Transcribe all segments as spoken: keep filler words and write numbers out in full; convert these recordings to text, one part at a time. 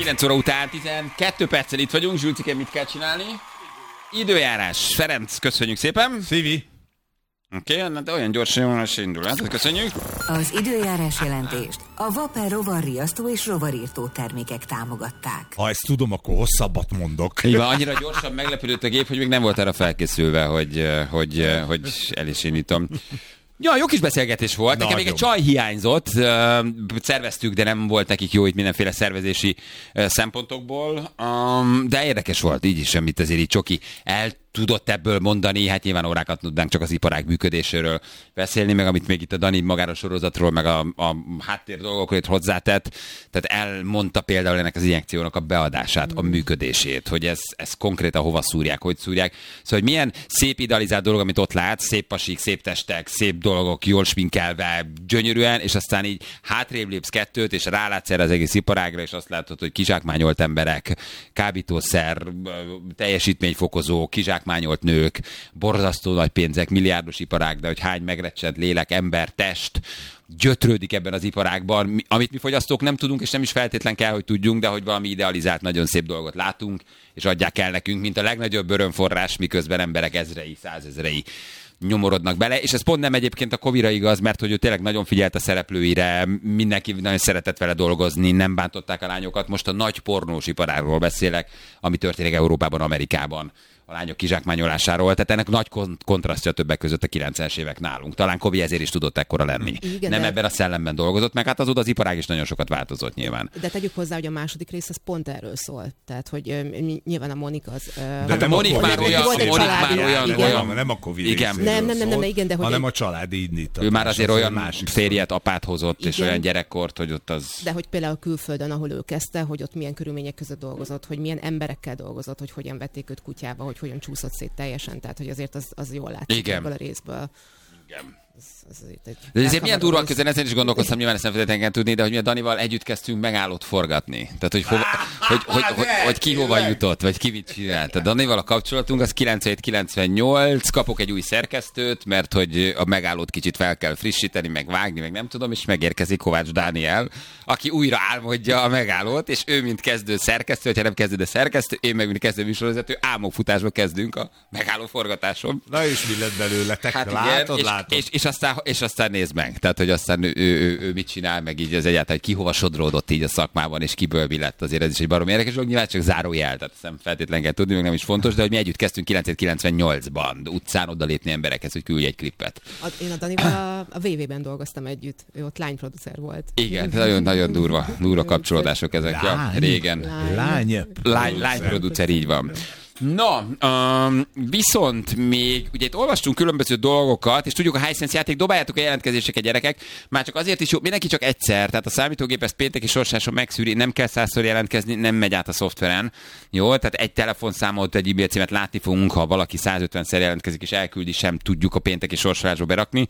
kilenc óra után tizenkét perccel itt vagyunk. Zsülcike, mit kell csinálni? Időjárás. Ferenc, köszönjük szépen. Szívi. Oké, okay, de olyan gyorsan is indul. Hát, köszönjük. Az időjárás jelentést a Vapor rovarriasztó és rovarírtó termékek támogatták. Ha ezt tudom, akkor hosszabbat mondok. Így van, annyira gyorsan meglepődött a gép, hogy még nem volt arra felkészülve, hogy, hogy, hogy el is indítom. Ja, jó kis beszélgetés volt. Nekem még egy csaj hiányzott. Szerveztük, de nem volt nekik jó itt mindenféle szervezési szempontokból. De érdekes volt, így is semmit azért így Csoki el tudott ebből mondani, hát nyilván órákat tudnánk csak az iparág működéséről beszélni, meg amit még itt a Dani magára sorozatról, meg a, a háttér dolgokról itt hozzátett. Tehát elmondta például ennek az injekciónak a beadását, a működését, hogy ez, ez konkrétan hova szúrják, hogy szúrják. Szóval, hogy milyen szép idealizált dolog, amit ott látsz, szép pasik, szép testek, szép dolgok, jól sminkelve, gyönyörűen, és aztán így hátrébb lépsz kettőt, és rálátsz erre az egész iparágra, és azt látod, hogy kizsákmányolt emberek, kábítószer, teljesítményfokozó, kizsák mányolt nők, borzasztó nagy pénzek, milliárdos iparág, de hogy hány megrecsent lélek, ember, test gyötrődik ebben az iparágban, amit mi fogyasztók nem tudunk, és nem is feltétlen kell, hogy tudjunk, de hogy valami idealizált, nagyon szép dolgot látunk, és adják el nekünk, mint a legnagyobb örömforrás, miközben emberek ezrei, százezrei nyomorodnak bele, és ez pont nem egyébként a Kovira igaz, mert hogy ő tényleg nagyon figyelt a szereplőire, mindenki nagyon szeretett vele dolgozni, nem bántották a lányokat. Most a nagy pornós iparágról beszélek, ami történik Európában, Amerikában, a lányok kizsákmányolásáról, tehát ennek nagy kont- kontrasztja többek között a kilencvenes évek nálunk. Talán Kovi ezért is tudott ekkora lenni. Igen, nem de... ebben a szellemben dolgozott, meg hát azóta az iparág is nagyon sokat változott nyilván. De tegyük hozzá, hogy a második rész az pont erről szól. Tehát, hogy uh, nyilván a Monika az... Uh, de, de Monik már olyan, Monik már olyan, igen. olyan, nem a Covid igen. Nem, nem, nem, nem, igen, de hogy... hanem a családi indítatás. Ő már azért olyan férjet, apát hozott, igen. és olyan gyerekkort, hogy ott az... De hogy például külföldön, ahol ő kezdte, hogy ott milyen körülmények között dolgozott, hogy milyen emberekkel dolgozott, hogy hogyan vették őt kutyába, hogy hogyan csúszott szét teljesen, tehát hogy azért az, az jól látszik ebből a részből. Igen. Ez, ez azért egy de ezért milyen durva közben, ezen is gondolkoztam, nyilván ezt nem feltétlenül tudni, de hogy mi a Danival együtt kezdtünk megállót forgatni. Tehát, hogy, hova, hogy, hogy, hogy, hogy ki hova jutott, vagy ki mit csinált. A Danival a kapcsolatunk az kilencvenhét kilencvennyolc, kapok egy új szerkesztőt, mert hogy a megállót kicsit fel kell frissíteni, meg vágni, meg nem tudom, és megérkezik Kovács Dániel, aki újra álmodja a megállót, és ő mint kezdő szerkesztő, hogyha nem kezdő, de szerkesztő, én meg mint kezdő műsorvezető, álmokfutásba kezdünk a megálló forgatáson. Na és mi lett belőletek? Hát látod, igen, látod? És, és, és, aztán, és aztán nézd meg. Tehát, hogy aztán ő, ő, ő, ő mit csinál, meg így az egyáltalán, hogy ki hova sodródott így a szakmában, és kiből mi lett. Azért ez is egy baromi érdekes dolog, nyilván csak zárójel, tehát nem feltétlenül kell tudni, meg nem is fontos, de hogy mi együtt kezdtünk kilencvenhét kilencvennyolcban utcán odalépni emberekhez, hogy küldj egy klippet. A, én a Danival a, a vé vé-ben dolgoztam együtt, ő ott lányproducer volt. Igen, nagyon-nagyon durva, durva kapcsolódások ezek. Lány, ja, régen. Lány. Lány, lány, lányproducer, így van. Na, um, viszont még, ugye itt olvastunk különböző dolgokat, és tudjuk, a Hisense játék, dobáljátok a jelentkezéseket, gyerekek, már csak azért is jó, mindenki csak egyszer, tehát a számítógép ezt pénteki sorsáson megszűri, nem kell százszor jelentkezni, nem megy át a szoftveren, jó, tehát egy telefonszámot, egy e-mail címet látni fogunk, ha valaki százötvenszer jelentkezik és elküldi, sem tudjuk a pénteki sorsolásba berakni.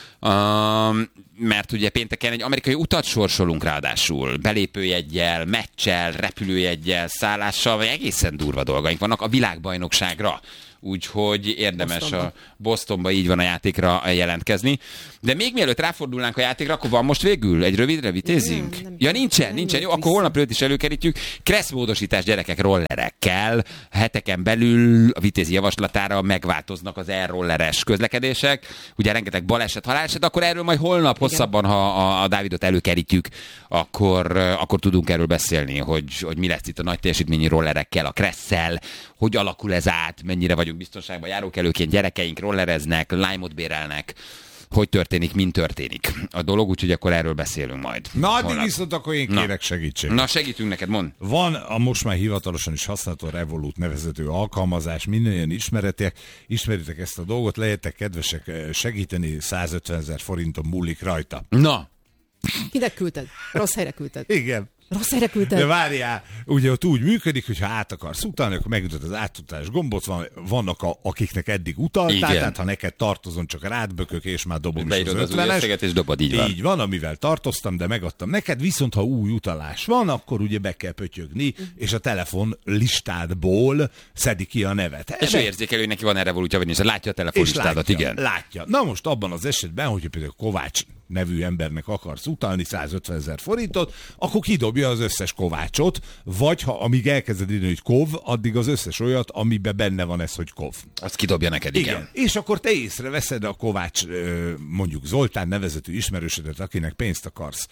Um, mert ugye pénteken egy amerikai utat sorsolunk ráadásul, belépőjeggyel, meccsel, repülőjeggyel, szállással, vagy egészen durva dolgaink vannak a világbajnokságra. Úgyhogy érdemes Bostonba. a Bostonba így van a játékra jelentkezni. De még mielőtt ráfordulnánk a játékra, akkor van most végül egy rövidre vitézzünk? Nem, nem, ja nincsen, nem nincsen. Jó, akkor holnap őt is előkerítjük. Kresszmódosítás gyerekek rollerekkel. Heteken belül a vitézi javaslatára megváltoznak az e-rolleres közlekedések. Ugye rengeteg baleset, haláleset, akkor erről majd holnap hosszabban, ha a, a Dávidot előkerítjük, akkor, akkor tudunk erről beszélni, hogy, hogy mi lesz itt a nagy teljesítményi rollerekkel, a Kresszel, hogy alakul ez át, mennyire vagyunk biztonságban, járókelőként gyerekeink rollereznek, lime-ot bérelnek, hogy történik, mint történik a dolog, úgyhogy akkor erről beszélünk majd. Na, addig viszont akkor én kérek segítséget. Na, segítünk neked, mondd. Van a most már hivatalosan is használható Revolut nevezető alkalmazás, mindannyian ismeretiek, ismeritek ezt a dolgot, lehetek kedvesek segíteni, százötvenezer forinton múlik rajta. Na. Kinek küldted? Rossz helyre küldted. Igen. Rossz helyre küldted. De várjál, ugye ott úgy működik, hogy ha át akarsz utalni, akkor megütöd az átutalás gombot, van, vannak a, akiknek eddig utaltál, tehát ha neked tartozom, csak rád bökök, és már dobom is az ötvenes. És dobod, így van. Így van, amivel tartoztam, de megadtam neked, viszont ha új utalás van, akkor ugye be kell pötyögni, és a telefon listádból szedi ki a nevet. És ő érzékelő, hogy neki van erre volútja, vagy látja a telefonlistádat, igen. Látja. Na most abban az esetben, hogyha például Kovács nevű embernek akarsz utalni százötvenezer forintot, akkor kidobja az összes kovácsot, vagy ha amíg elkezded írni, hogy kov, addig az összes olyat, amiben benne van ez, hogy kov. Azt kidobja neked, igen. igen. És akkor te észreveszed a Kovács, mondjuk Zoltán nevezetű ismerősödet, akinek pénzt akarsz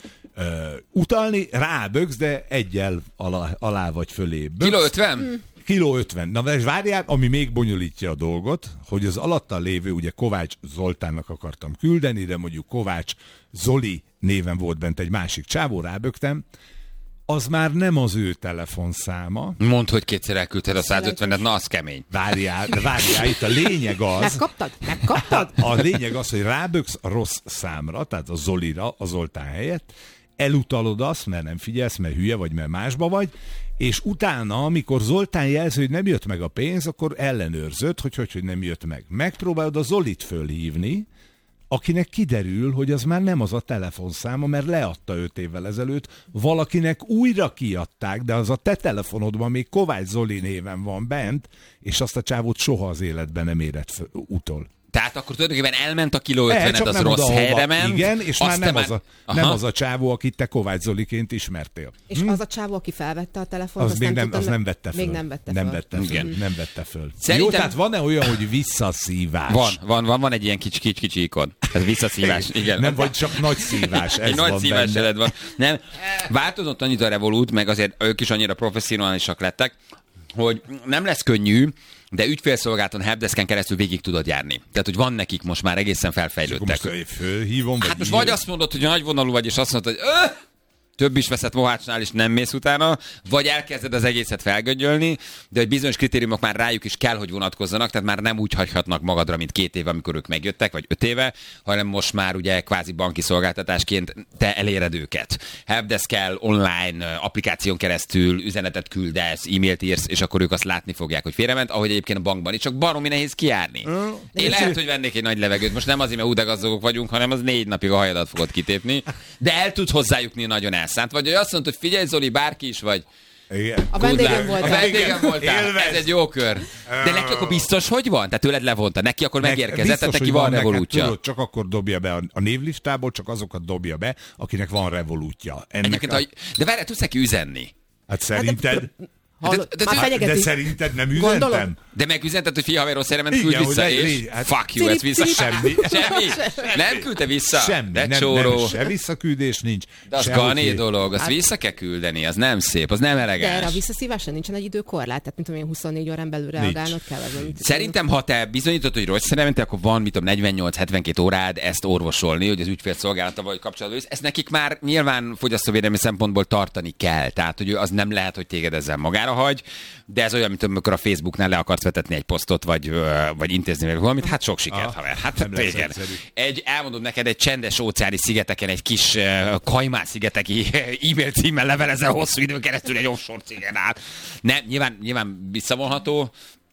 utalni, rábögsz, de egyel alá, alá vagy fölé böksz. Kiló ötven? Kiló ötven. Na, várjál, ami még bonyolítja a dolgot, hogy az alattal lévő, ugye Kovács Zoltánnak akartam küldeni, de mondjuk Kovács Zoli néven volt bent egy másik csávó, rábögtem, az már nem az ő telefonszáma. Mondd, hogy kétszer elküldted a százötvenet, na az kemény. Várjál, de várjál, itt a lényeg az... Megkaptad? Megkaptad? A lényeg az, hogy ráböksz a rossz számra, tehát a Zolira, a Zoltán helyett, elutalod azt, mert nem figyelsz, mert hülye vagy, mert másba vagy, és utána, amikor Zoltán jelzi, hogy nem jött meg a pénz, akkor ellenőrzöd, hogy hogy, hogy nem jött meg. Megpróbálod a Zolit fölhívni, akinek kiderül, hogy az már nem az a telefonszáma, mert leadta öt évvel ezelőtt, valakinek újra kiadták, de az a te telefonodban még Kovács Zoli néven van bent, és azt a csávót soha az életben nem érett fel, utol. Tehát akkor tulajdonképpen elment a kiló ötvened, az rossz oda, helyre ment. Igen, és már nem, már... Az a, nem az a csávó, akit te Kovács Zoliként ismertél. És hm? az a csávó, aki felvette a telefont, az, még nem, nem, az nem vette föl. Még nem vette nem föl. Vette föl. Igen. Nem vette föl. Szerintem... Jó, tehát van-e olyan, hogy visszaszívás? Van, van, van, van egy ilyen kicsi, kicsi, kicsi ikon. Ez visszaszívás, igen. Nem, vagy csak nagy szívás. Ez egy van nagy szívás ered van. Nem, változott annyit a Revolut, meg azért ők is annyira professzionálisak lettek, hogy nem lesz könnyű, de ügyfélszolgálaton helpdesken keresztül végig tudod járni. Tehát, hogy van nekik most már egészen felfejlődtek. Most fölhívom, hát most vagy azt mondod, hogy nagyvonalú vagy, és azt mondod, hogy öh! több is veszett Mohácsnál, és nem mész utána, vagy elkezded az egészet felgöngyölni, de hogy bizonyos kritériumok már rájuk is kell, hogy vonatkozzanak, tehát már nem úgy hagyhatnak magadra, mint két éve, amikor ők megjöttek, vagy öt éve, hanem most már ugye kvázi banki szolgáltatásként te eléred őket. Helpdesk-kel, online applikáción keresztül üzenetet küldesz, e-mailt írsz, és akkor ők azt látni fogják, hogy félrement, ahogy egyébként a bankban is, csak baromi nehéz kijárni. Mm. Én lehet, hogy vennék egy nagy levegőt, most nem azért, mert údegazdagok vagyunk, hanem az négy napig a hajadat fogod kitépni, de el tud hozzájutni nagyon elszánt. Vagy azt mondod, hogy figyelj Zoli, bárki is vagy. Igen. A vendégem voltál. A vendégem voltál. Ez egy jó kör. De neki akkor biztos, hogy van? Tehát tőled levonta. Neki akkor megérkezett, tehát neki van revolútja. Tudod, csak akkor dobja be a, a névlistából, csak azokat dobja be, akinek van revolútja. Ennek a... a... De várjál, tudsz neki üzenni? Hát szerinted... Hallod, de, de, de, de, de szerinted nem üzentem? Gondolom. De megüzented, hogy fia haver rossz helyre ment, küld vissza, és hát, fuck you, ez vissza. Semmi. Semmi. Nem küldte vissza. Semmi. De nem, csóró. Nem, se visszaküldés nincs. De az gané dolog, azt hát, vissza kell küldeni, az nem szép, az nem elegáns. De erre a visszaszívásra nincsen egy időkorlát, tehát mint tudom én huszonnégy órán belül reagálnod kell. Azon, Szerintem, ha te bizonyítod, hogy rossz helyre mentél, akkor van, mit tudom, negyvennyolc-hetvenkét órád ezt orvosolni, hogy az ügyfélszolgálattal vagy kapcsolatban jössz. Ezt nekik már nyilván fogyasztóvédelmi szempontból tartani kell. Tehát, hogy az nem lehet, hogy téged ezzel magára hagy. De ez olyan, mint amikor a Facebooknál le akarsz vetetni egy posztot, vagy, vagy intézni meg valamit, hát sok sikert, ah, haver. Hát igen. Egy, elmondom neked, egy csendes óceáni szigeteken, egy kis uh, Kajmán szigeteki e-mail címmel levelezel hosszú időn keresztül egy offshore cégen át. Nem, nyilván, nyilván visszavonható.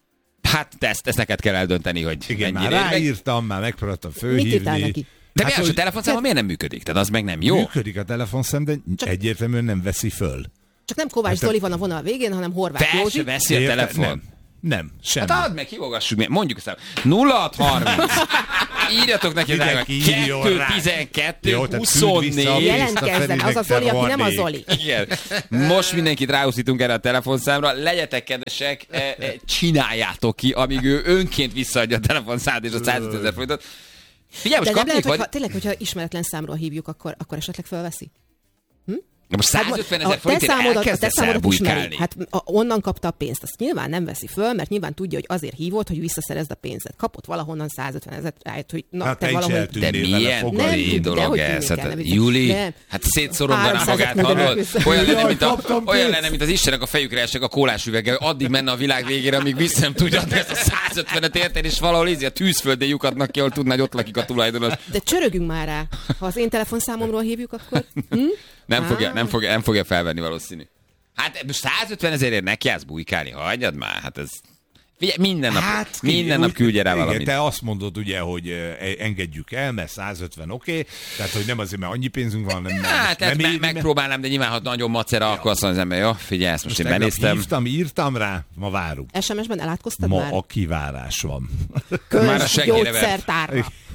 Hát ezt, ezt neked kell eldönteni, hogy igen, már ráírtam, már megpróbáltam fölhívni. De hát, mi a telefonszáma miért nem működik? Tehát az meg nem jó? Működik a telefonszám, de csak... egyértelműen nem veszi föl. Csak nem Kovács hát Zoli van a vonal végén, hanem Horváth Józsi. Te veszi a telefon. Nem, nem, semmi. Hát add meg, hívogassuk meg. Mondjuk ezt. nulla hat harminc Írjatok neki, hogy kettő tizenkettő huszonnégy Jelentkezzen, az a Zoli, aki nem a Zoli. Igen. Most mindenkit ráúszítunk erre a telefonszámra. Legyetek kedvesek, csináljátok ki, amíg ő önként visszaadja a telefonszámot és a százötezer forintot. Figyelj, most de kapni, lehet, vagy... hogyha, tényleg, hogyha ismeretlen számról hívjuk, akkor, akkor esetleg felveszi? Hm? De most százötvenezer forintért elkezdesz elbújkálni. Hát a, onnan kapta a pénzt, azt nyilván nem veszi föl, mert nyilván tudja, hogy azért hívott, hogy visszaszerezd a pénzet. Kapott valahonnan százötvenezer, rájött, hogy na, hát te valahol... De milyen nem, dolog de, ez? Hát, Júli, nem. Hát szétszorogdaná magát, hallod? Olyan lenne, mint, a, olyan lenne, mint az Istenek a fejükre esek a kólás üveggel, addig menne a világ végére, amíg vissza nem tudja ezt a százötvenet érteni, és valahol ízi a tűzföldén lyukadnak ki, ahol tudná, hogy ott lakik a tulajdonos. De csörögünk már rá. Ha az én telefonszámomról hívjuk, akkor... Hm? Nem, fogja, nem, fogja, nem fogja felvenni valószínű. Hát százötven ezerért neki állsz bujkálni, hagyjad már, hát ez... Figyelj, minden nap, hát, minden nap küldje rá valamit. Te azt mondod ugye, hogy engedjük el, mert százötven oké, okay, tehát hogy nem azért, mert annyi pénzünk van, nem... Hát, nem, nem me- megpróbálnám, de nyilván, ha nagyon macera, ja. akkor azt mondja az ember, jó, figyelj, ezt most, most én benéztem. Hívtam, írtam rá, ma várunk. es em es-ben elátkoztad ma már? Ma a kivárás van. Közgyógyszertárra.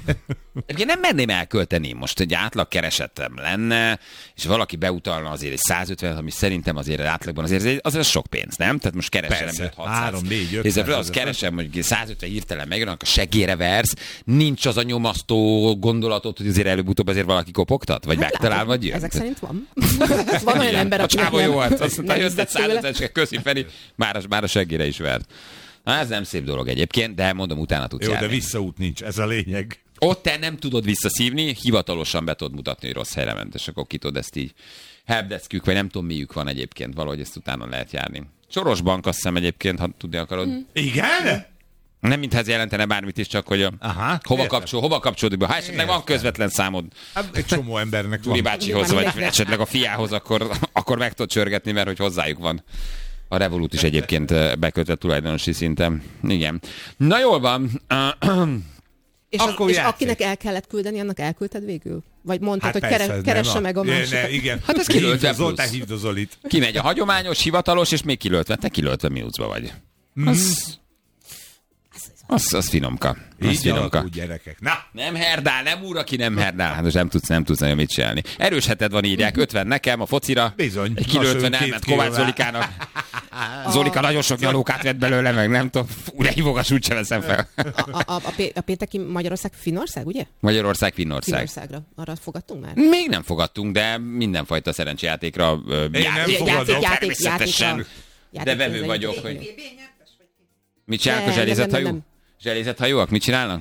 Én nem merném elkölteni most, egy átlag keresetem lenne, és valaki beutalna azért egy százötven, ami szerintem azért átlagban azért azért sok pénz, nem? Tehát most keresem öt-hatszáz. három, négy, ötszáz. Azt keresem, hogy százötven hirtelen megjön, a seggére versz, nincs az a nyomasztó gondolatot, hogy azért előbb-utóbb azért valaki kopogtat? Vagy hát megtalál, vagy jön? Ezek szerint van. Van olyan ember, aki nem... A csávó jó volt, azt mondta, jött egy százötven, köszi Feri, már, már a seggére is vert. Na, ez nem szép dolog egyébként, de mondom, utána tudsz Jó, járni. de visszaút nincs, ez a lényeg. Ott te nem tudod visszaszívni, hivatalosan be tudod mutatni, hogy rossz helyre ment, és akkor ki tudod ezt így helpdeckük, vagy nem tudom miük van egyébként, valahogy ezt utána lehet járni. Soros bank, azt hiszem egyébként, ha tudni akarod. Mm. Igen? Nem mintha ez jelentene bármit is, csak hogy a Aha, hova, kapcsol, hova kapcsolódik be. Ha esetleg értem. van közvetlen számod Hát egy csomó embernek Turi van. bácsihoz, vagy esetleg a fiához, akkor, akkor meg tudod csörgetni, mert hogy hozzájuk van. A Revolut is egyébként bekötött tulajdonosi szinten. Igen. Na jól van. És, az, és akinek el kellett küldeni, annak elküldted végül? Vagy mondtad, hát hogy persze, kere, keresse meg a másikat? Ne, igen. Hát ez kilöltve plusz. Zoltán hívd a Zolit. Kimegy a hagyományos, hivatalos, és még kilöltve. Te kilöltve mínuszba vagy. Mm. Az, az, az finomka. Az Így finomka. alakul, gyerekek. Na! Nem herdál, nem úr, aki nem herdál. Hát most nem tudsz, nem tudsz nagyon mit csinálni. Erős heted van, írják. ötven nekem a focira. Bizony. Egy kilöltve elment Kovács Zolikának. Zolika nagyon sok nyalókát vett belőle, meg nem tudom. Fú, de hívogas, úgyse veszem fel. A, a, a, a pénteki Magyarország Finnország, ugye? Magyarország Finnország. Finnországra. Arra fogadtunk már? Még nem fogadtunk, de mindenfajta szerencsejátékra játék, természetesen. De vevő vagyok, hogy... Mit csinálnak a zselészethajú? Zselészethajóak? Mit csinálnak?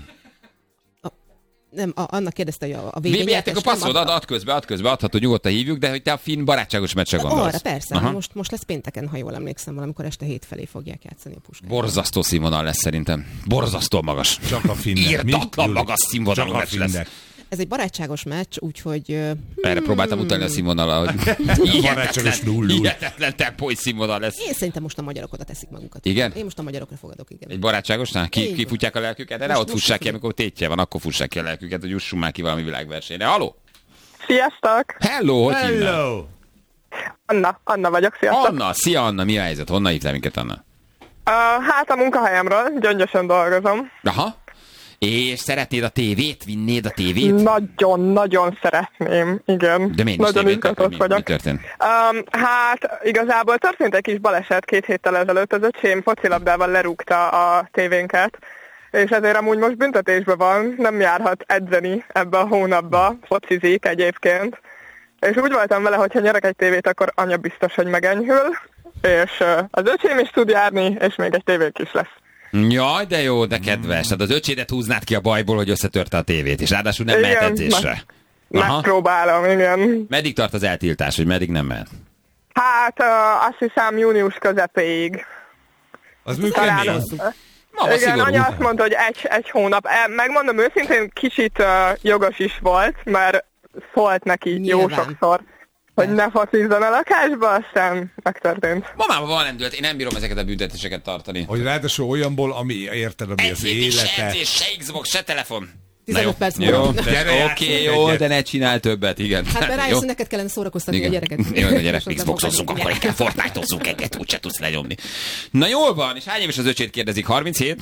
Nem, a, annak kérdezte, hogy a, a vé bé játék a passzod, ad, ad közbe, ad közbe, adható, nyugodtan hívjuk, de hogy te a finn barátságos meccsre gondolsz. Arra persze, most, most lesz pénteken, ha jól emlékszem, valamikor este hét felé fogják játszani a Puskát. Borzasztó színvonal lesz szerintem. Borzasztó magas. Csak a finnek. Írdatlan magas színvonalú meccs lesz. Ez egy barátságos meccs, úgyhogy... Hmm. Erre próbáltam utalni a színvonalra, hogy barátságos null null. Hihetetlen tempói színvonal lesz. Én szerintem most a magyarok oda teszik magukat. Igen? Én most a magyarokra fogadok, igen. Egy barátságosnál? Ki, ki futják a lelküket? De ne ott fussák ki, amikor tétje van, akkor fussák ki a lelküket, hogy jussunk már ki valami világversenyre. Haló? Sziasztok! Hello, hogy Hello. hívnak? Anna, Anna vagyok, sziasztok! Anna, szia Anna, mi a helyzet? Honnan hívtál minket, Anna? Uh, hát a munkahelyemről, Gyöngyösön dolgozom. Aha. És szeretnéd a tévét? Vinnéd a tévét? Nagyon-nagyon szeretném, igen. De miért nagyon is tévét? Mi, vagyok. mi történt? Um, hát igazából történt egy kis baleset két héttel ezelőtt, az öcsém focilabdával lerúgta a tévénket, és ezért amúgy most büntetésben van, nem járhat edzeni ebbe a hónapba, focizik egyébként. És úgy voltam vele, hogy ha nyerek egy tévét, akkor anya biztos, hogy megenyhül, és uh, az öcsém is tud járni, és még egy tévék is lesz. Jaj, de jó, de kedves. Tehát az öcsédet húznád ki a bajból, hogy összetörte a tévét, és ráadásul nem igen, mehet edzésre. Meg, megpróbálom, igen. Meddig tart az eltiltás, hogy meddig nem mehet? Hát uh, azt hiszem június közepéig. Az működik. Igen, szigorú. Anya azt mondta, hogy egy, egy hónap. Megmondom őszintén, kicsit uh, jogos is volt, mert szólt neki nyilván jó sokszor, hogy ne focizzon a lakásba, aztán megtörtént. Mamában van lendület, én nem bírom ezeket a büntetéseket tartani. Hogy ráadásul olyanból, ami érted, ami az élete. Se edzés, se Xbox, se telefon. tizenöt perc jó, múlva. Oké, okay, jó, de ne csinál többet, igen. Hát de rájössz, hogy neked kellene szórakoztatni igen. a gyereket. Jó, a gyerek Xboxozzunk, akkor egy Fortnite-ozzunk egyet, úgyse tudsz lenyomni. Na jól van, és hány éves az öcsét kérdezik? harminchét?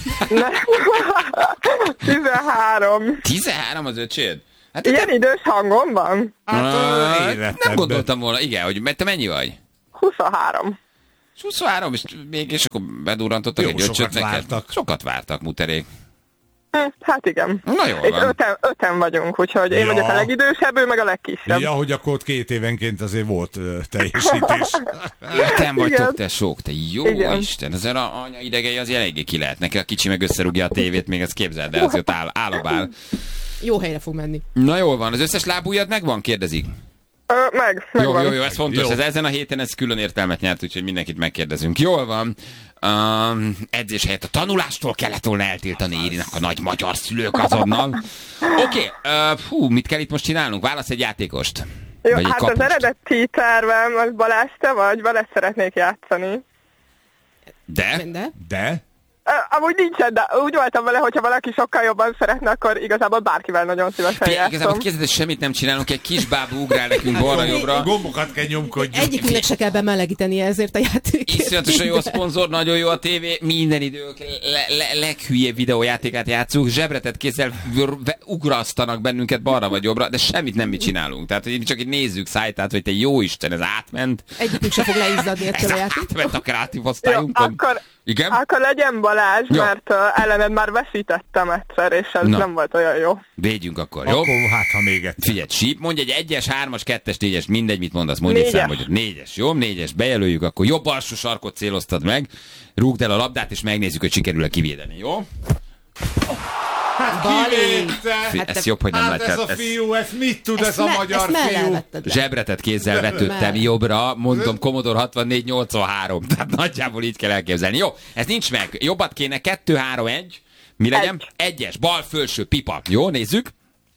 tizenhárom. tizenhárom az öcséd? Hát ilyen te... idős hangom van? Hát, uh, nem gondoltam volna, igen, hogy te mennyi vagy? huszonhárom. huszonhárom, és mégis akkor bedurrantottak egy öcsöt neked? Vártak. Sokat vártak, muterék. Hát igen. Na jól és van. Öten, öten vagyunk, úgyhogy én ja. vagyok a legidősebb, ő meg a legkisebb. Ja, hogy akkor ott két évenként azért volt uh, teljesítés. Öten vagytok, te sok, te jó igen. Isten. Azért a anya idegei az eléggé ki lehet neki, a kicsi meg összerúgja a tévét, még ezt képzeld, de azért áll, állobál. Jó helyre fog menni. Na jól van, az összes lábújad megvan, kérdezik? Ö, meg, meg jó, van. jó, jó, ez fontos. Jó. Ez ezen a héten ez külön értelmet nyert, úgyhogy mindenkit megkérdezünk. Jól van. Um, edzés helyett a tanulástól kellett volna eltiltani Érinek a nagy magyar szülők azonnal. Oké, okay, uh, hú, mit kell itt most csinálnunk? Válasz egy játékost. Jó, hát kapust. Az eredeti tervem, az Balázs, te vagy, vele szeretnék játszani. De? De? De? Amúgy nincsen, de úgy voltam vele, hogyha valaki sokkal jobban szeretne, akkor igazából bárkivel nagyon szívesen játszom. Igazából képzeld, semit nem csinálunk, egy kis bábú ugrál nekünk balra-jobbra. Gombokat kell nyomkodni. Egyikünknek se kell bemelegíteni ezért a játékért. Iszonyatosan jó a szponzor, nagyon jó a tévé, minden idők le- le- leghülyébb videójátékát játszunk, zsebretett kézzel ugrasztanak bennünket balra vagy jobbra, de semmit nem mi csinálunk. Tehát, hogy csak itt nézzük szájtát, hogy te jó Isten, ez átment. Egyikünk se fog leizzadni ettől a játéktól. Átment a kreatív osztályunkon. Akkor, igen? akkor legyen Balázs, jó. mert uh, ellened már veszítettem egyszer, és ez Na. nem volt olyan jó. Védjünk akkor, jó? Akkor hát, ha még egyszer. Figyelj, síp, mondj egy egyes, hármas, kettes, négyes, mindegy, mit mondasz, mondj egy Négyes. számot. Négyes, jó? Négyes, bejelöljük, akkor jobb alsó sarkot céloztad meg, rúgd el a labdát, és megnézzük, hogy sikerül-e kivédeni, jó? Hát kivédte! Hát ez jobb, hogy nem hát látját. ez a fiú, ez mit tud, ez, Ezt a me- magyar ezt fiú? elvetted le. Zsebretett kézzel vetődtem Már. jobbra, mondom Commodore hatvannégy nyolcvanhárom, tehát nagyjából így kell elképzelni. Jó, ez nincs meg, jobbat kéne, kettő, három, egy, mi legyen? Egy. Egyes, bal felső, pipa. Jó, nézzük.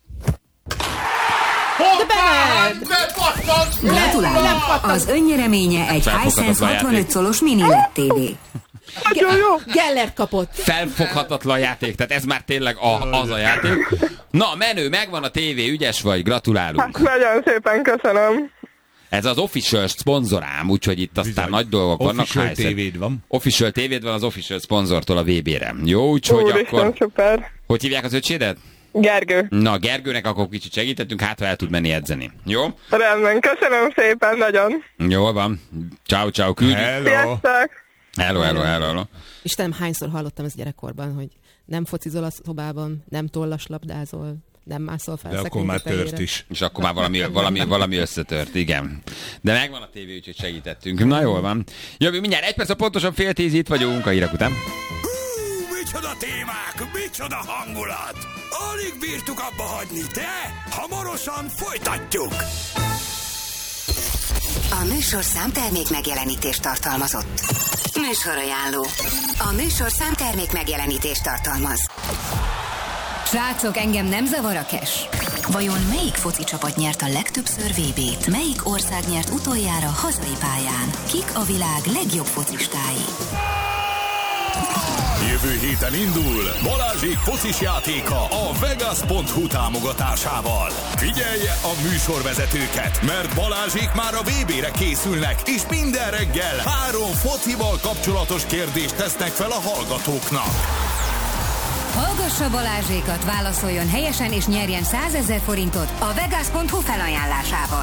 Hoppá! De pattant! Gratulálunk! Az önnyereménye egy Felfoghatatlan Hisense játék. hatvanöt szolos mini el é dé tévé. Nagyon jó! Gellert kapott. Felfoghatatlan játék, tehát ez már tényleg a, az a játék. Na, menő, megvan a tévé, ügyes vagy, gratulálunk. Hát nagyon szépen köszönöm. Ez az official szponzorám, úgyhogy itt aztán Bizony. nagy dolgok vannak. Official Hisense. tévéd van. Official tévéd van az official szponzortól a vé bére. Jó, úgyhogy Úristen, akkor... szuper. Hogy hívják az öcsédet? Gergő. Na, Gergőnek akkor kicsit segítettünk, hát ha el tud menni edzeni. Jó? Rendben, köszönöm szépen, nagyon. Jól van. Ciao, ciao, küldjük. Hello. Sziasztok! Hello, hello, hello, hello. Istenem, hányszor hallottam ezt gyerekkorban, hogy nem focizol a szobában, nem tollaslabdázol, nem mászol fel De a akkor már szekrény tört tetejére. is. És akkor már valami, valami, valami összetört, igen. De megvan a tévé, úgyhogy segítettünk. Na jól van. Jövő mindjárt egy perc, a pontosan fél tíz, itt vagyunk a hírek után. Hú, micsoda témák, micsoda hangulat! Alig bírtuk abba hagyni, de hamarosan folytatjuk! A műsorszám termék megjelenítést tartalmazott. Műsorajánló. A műsorszám termék megjelenítést tartalmaz. Srácok, engem nem zavar a cash. Vajon melyik foci csapat nyert a legtöbbször vé bét? Melyik ország nyert utoljára hazai pályán? Kik a világ legjobb focistái? Jövő héten indul Balázsék focis játéka a Vegas pont hu támogatásával. Figyelje a műsorvezetőket, mert Balázsék már a vé bére készülnek, és minden reggel három focival kapcsolatos kérdést tesznek fel a hallgatóknak. Hallgassa Balázsékat, válaszoljon helyesen és nyerjen százezer forintot a Vegas pont hu felajánlásával.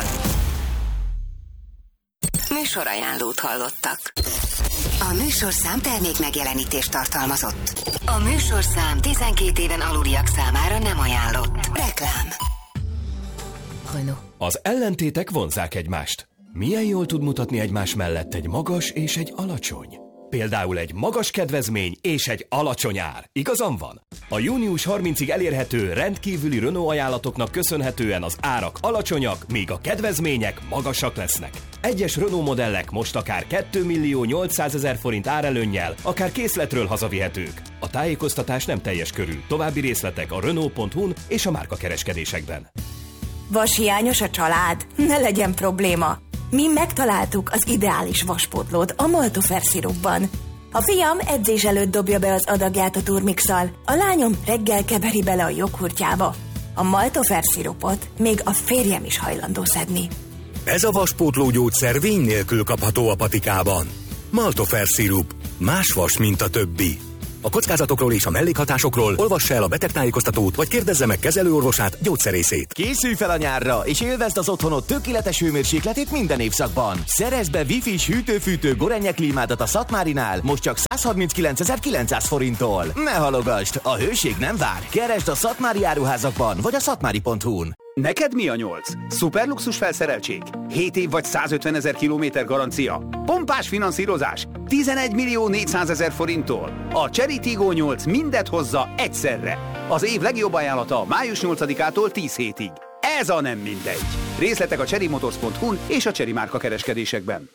Műsorajánlót hallottak. A műsorszám termék megjelenítést tartalmazott. A műsorszám tizenkét éven aluliak számára nem ajánlott. Reklám. Renault. Az ellentétek vonzzák egymást. Milyen jól tud mutatni egymás mellett egy magas és egy alacsony? Például egy magas kedvezmény és egy alacsony ár. Igazam van? A június harmincadikáig elérhető rendkívüli Renault ajánlatoknak köszönhetően az árak alacsonyak, míg a kedvezmények magasak lesznek. Egyes Renault modellek most akár kétmillió nyolcszázezer forint árelőnnyel, akár készletről hazavihetők. A tájékoztatás nem teljes körű. További részletek a Renault pont hu-n és a márkakereskedésekben. Vashiányos a család? Ne legyen probléma. Mi megtaláltuk az ideális vaspótlót a Maltofer szirupban. A fiam edzés előtt dobja be az adagját a turmixal, a lányom reggel keveri bele a joghurtjába. A Maltofer szirupot még a férjem is hajlandó szedni. Ez a vaspótló gyógyszer vény nélkül kapható a patikában. Maltofer szirup. Más vas, mint a többi. A kockázatokról és a mellékhatásokról olvassa el a betegtájékoztatót, vagy kérdezze meg kezelőorvosát, gyógyszerészét. Készülj fel a nyárra, és élvezd az otthonod tökéletes hőmérsékletét minden évszakban. Szerezd be Wi-Fi-s hűtő-fűtő Gorenje klímádat a Szatmárinál, most csak százharminckilencezer-kilencszáz forinttól. Ne halogasd, a hőség nem vár. Keresd a szatmári áruházakban, vagy a szatmári pont hu-n. Neked mi a nyolc? Szuperluxus felszereltség? hét év vagy százötvenezer kilométer garancia? Pompás finanszírozás? tizenegy millió négyszázezer forinttól. A Chery Tiggo nyolc mindet hozza egyszerre. Az év legjobb ajánlata május nyolcadikától tíz hétig. Ez a nem mindegy. Részletek a cherry motors pont hu-n és a Chery márka kereskedésekben.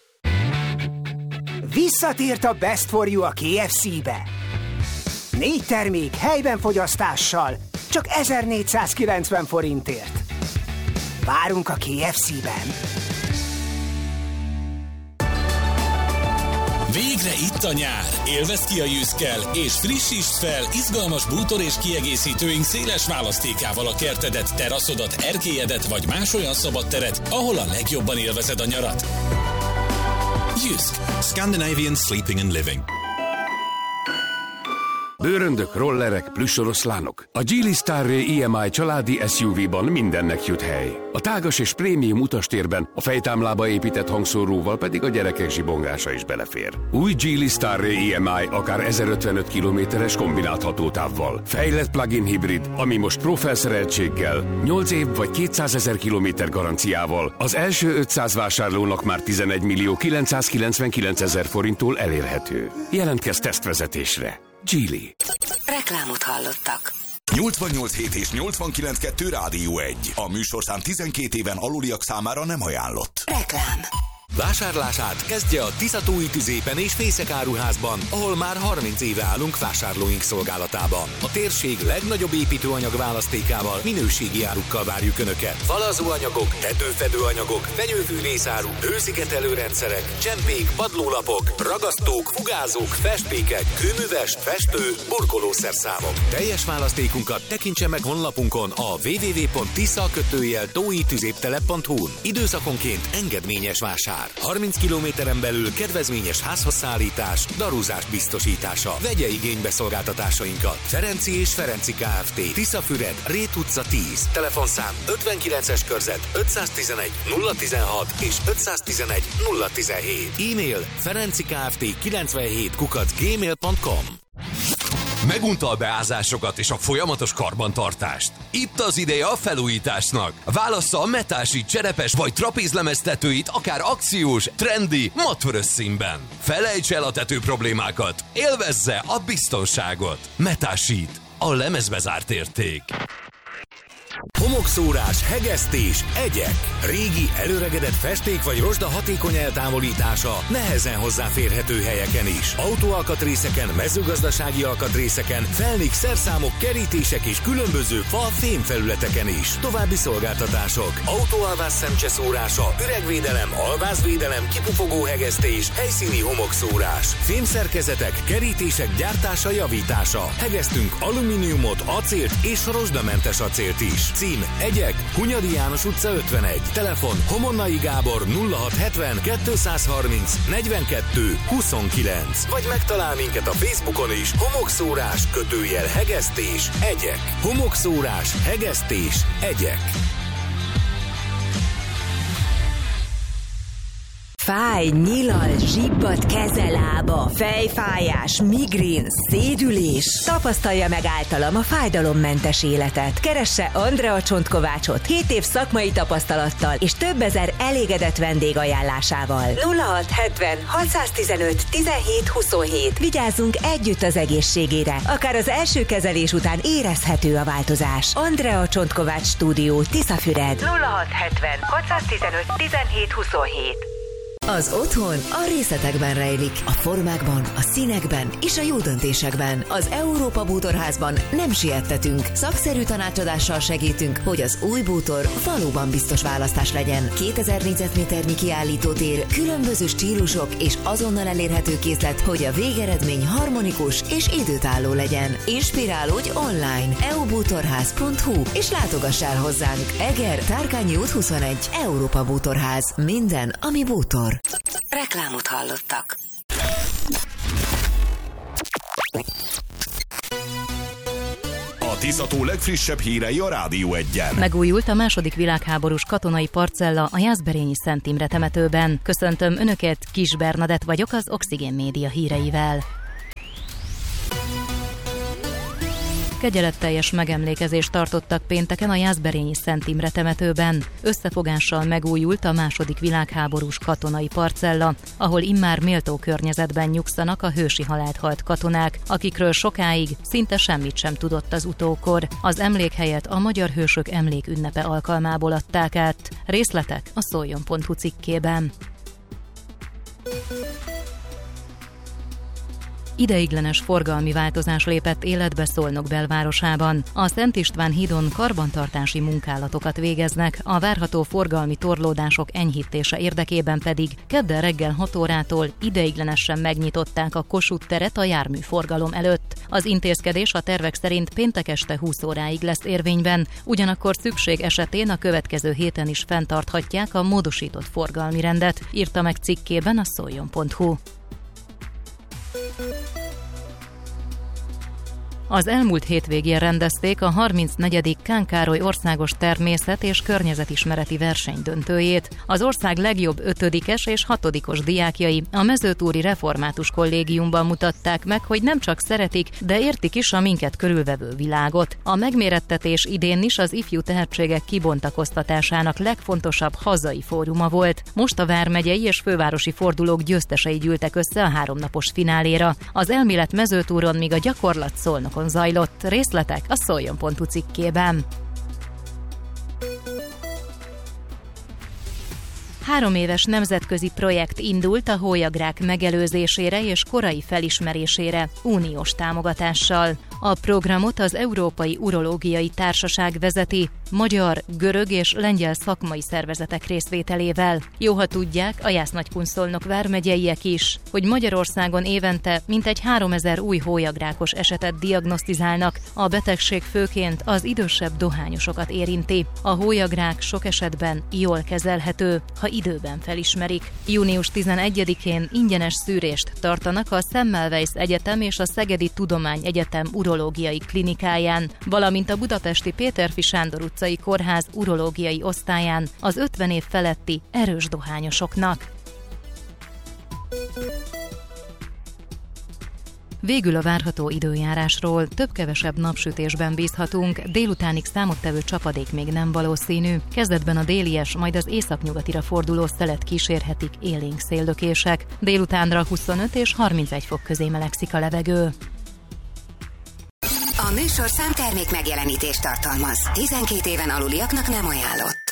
Visszatért a Best for You a ké ef cé-be. Négy termék helyben fogyasztással, csak ezernégyszázkilencven forintért. Várunk a ké ef cé-ben. Végre itt a nyár! Élvezd ki a Jyskkel, és frissítsd fel izgalmas bútor és kiegészítőink széles választékával a kertedet, teraszodat, erkélyedet vagy más olyan szabad teret, ahol a legjobban élvezed a nyarat. Jysk. Scandinavian Sleeping and Living. Bőröndök, rollerek, plüssoroszlánok. A Geely Starray i em i családi es u vé-ban mindennek jut hely. A tágas és prémium utastérben, a fejtámlába épített hangszóróval pedig a gyerekek zsibongása is belefér. Új Geely Starray i em i akár ezerötvenöt kilométeres kombinált hatótávval. Fejlett plug-in hibrid, ami most Pro felszereltséggel, nyolc év vagy kétszázezer kilométer garanciával az első ötszáz vásárlónak már tizenegy millió kilencszázkilencvenkilencezer forinttól elérhető. Jelentkezz tesztvezetésre. Geely. Reklámot hallottak. nyolcvannyolc hét és nyolcvankilenc kettő Rádió egy. A műsorszám tizenkét éven aluliak számára nem ajánlott. Reklám. Vásárlását kezdje a Tiszatói Tüzépen és Fészek áruházban, ahol már harminc éve állunk vásárlóink szolgálatában. A térség legnagyobb építőanyag választékával, minőségi árukkal várjuk Önöket. Falazóanyagok, tetőfedőanyagok, fenyőfűrészáruk, hőszigetelőrendszerek, csempék, padlólapok, ragasztók, fugázók, festmékek, kőműves, festő, burkolószerszámok. Teljes választékunkat tekintse meg honlapunkon a double-u double-u double-u pont tisza kötőjel tói tüzéptelep pont hu-n. Időszakonként engedményes vásár. harminc kilométeren belül kedvezményes házhozszállítás, darúzás biztosítása. Vegye igénybe szolgáltatásainkat. Ferenci és Ferenci Kft. Tiszafüred, Rét utca tíz. Telefonszám ötvenkilences körzet ötszáztizenegy nulla tizenhat és ötszáztizenegy nulla tizenhét. E-mail ferencikft kilencvenhét kukac gmail pont com. Megunta a beázásokat és a folyamatos karbantartást? Itt az ideje a felújításnak. Válassza a metási, cserepes vagy trapézlemeztetőit akár akciós, trendi, mattvörös színben. Felejts el a tető problémákat, élvezze a biztonságot. Metásít, a lemezbe zárt érték. Homokszórás, hegesztés, egyek. Régi, előregedett festék vagy rozsda hatékony eltávolítása nehezen hozzáférhető helyeken is. Autóalkatrészeken, mezőgazdasági alkatrészeken, felnik, szerszámok, kerítések és különböző fa, fémfelületeken is. További szolgáltatások. Autóalvás szemcseszórása, üregvédelem, alvázvédelem, kipufogó hegesztés, helyszíni homokszórás. Fémszerkezetek, kerítések gyártása, javítása. Hegesztünk alumíniumot, acélt és rozsdamentes acélt is. Cím: Egyek, Hunyadi János utca ötvenegy. Telefon: Homonnai Gábor nulla hat hetven kétszázharminc negyvenkettő huszonkilenc. Vagy megtalál minket a Facebookon is. Homokszórás, kötőjel hegesztés, egyek. Homokszórás, hegesztés, egyek. Fáj, nyilal, zsibbat keze, lába, fejfájás, migrén, szédülés. Tapasztalja meg általam a fájdalommentes életet. Keresse Andrea Csontkovácsot hét év szakmai tapasztalattal és több ezer elégedett vendég ajánlásával. nulla hat hetven hatszáztizenöt tizenhét huszonhét. Vigyázzunk együtt az egészségére. Akár az első kezelés után érezhető a változás. Andrea Csontkovács Stúdió, Tiszafüred. nulla hat hetven hatszáztizenöt tizenhét huszonhét. Az otthon a részletekben rejlik, a formákban, a színekben és a jó döntésekben. Az Európa Bútorházban nem siettetünk. Szakszerű tanácsadással segítünk, hogy az új bútor valóban biztos választás legyen. kétezer négyzetméternyi kiállítótér, különböző stílusok és azonnal elérhető készlet, hogy a végeredmény harmonikus és időtálló legyen. Inspirálódj online e u bútorház pont hu és látogass el hozzánk. Eger, Tárkányi út huszonegy, Európa Bútorház. Minden, ami bútor. Reklámot hallottak. A Tiszató legfrissebb hírei a Rádió egyen. Megújult a második világháborús katonai parcella a Jászberényi Szent Imre temetőben. Köszöntöm Önöket, Kis Bernadett vagyok az Oxigén Média híreivel. Kegyeletteljes megemlékezést tartottak pénteken a Jászberényi Szent Imre temetőben. Összefogással megújult a második világháborús katonai parcella, ahol immár méltó környezetben nyugszanak a hősi halált halt katonák, akikről sokáig szinte semmit sem tudott az utókor. Az emlékhelyet a Magyar Hősök Emlékünnepe alkalmából adták át. Részletek a szoljon pont hu cikkében. Ideiglenes forgalmi változás lépett életbe Szolnok belvárosában. A Szent István hídon karbantartási munkálatokat végeznek, a várható forgalmi torlódások enyhítése érdekében pedig kedden reggel hat órától ideiglenesen megnyitották a Kossuth teret a járműforgalom előtt. Az intézkedés a tervek szerint péntek este húsz óráig lesz érvényben, ugyanakkor szükség esetén a következő héten is fenntarthatják a módosított forgalmi rendet, írta meg cikkében a szoljon pont hu. Az elmúlt hétvégén rendezték a harmincnegyedik Kán Károly országos természet- és környezetismereti verseny döntőjét. Az ország legjobb ötödikes és hatodikos diákjai a Mezőtúri Református Kollégiumban mutatták meg, hogy nem csak szeretik, de értik is a minket körülvevő világot. A megmérettetés idén is az ifjú tehetségek kibontakoztatásának legfontosabb hazai fóruma volt. Most a vármegyei és fővárosi fordulók győztesei gyűltek össze a háromnapos fináléra. Az elmélet Mezőtúron, míg a gyakorlat Szolnokon zajlott. Részletek a szoljon pont hu cikkében. Három éves nemzetközi projekt indult a hólyagrák megelőzésére és korai felismerésére uniós támogatással. A programot az Európai Urológiai Társaság vezeti, magyar, görög és lengyel szakmai szervezetek részvételével. Jó, ha tudják, a Jász-Nagykun-Szolnok vármegyeiek is, hogy Magyarországon évente mintegy háromezer új hólyagrákos esetet diagnosztizálnak. A betegség főként az idősebb dohányosokat érinti. A hólyagrák sok esetben jól kezelhető, ha időben felismerik. június tizenegyedikén ingyenes szűrést tartanak a Semmelweis Egyetem és a Szegedi Tudományegyetem urológiai klinikáján, valamint a budapesti Péterfi Sándor utcai kórház urológiai osztályán az ötven év feletti erős dohányosoknak. Végül a várható időjárásról. Több-kevesebb napsütésben bízhatunk, délutánig számottevő csapadék még nem valószínű. Kezdetben a délies, majd az északnyugatira forduló szelet kísérhetik élénk széllökések. Délutánra huszonöt és harmincegy fok közé melegszik a levegő. A műsor számtermék megjelenítést tartalmaz. tizenkét éven aluliaknak nem ajánlott.